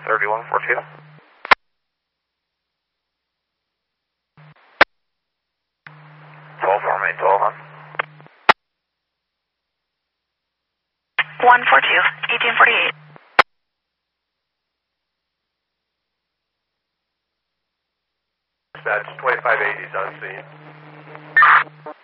3142. 12 Farm 812, huh? 142, 1848. Dispatch 2580 is on scene.